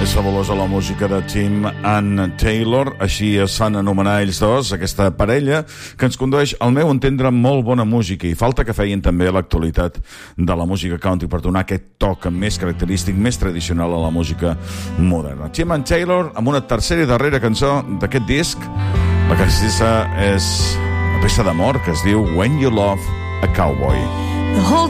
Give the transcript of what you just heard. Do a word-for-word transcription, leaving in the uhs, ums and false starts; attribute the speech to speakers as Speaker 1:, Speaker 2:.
Speaker 1: És fabulosa la música de Tim and Taylor, així es fan anomenar ells dos, aquesta parella, que ens condueix, al meu entendre, molt bona música, i falta que feien també a l'actualitat de la música country per donar aquest toc més característic, més tradicional a la música moderna. Tim and Taylor, amb una tercera i darrera cançó d'aquest disc, la que és una peça d'amor que es diu When You Love a Cowboy.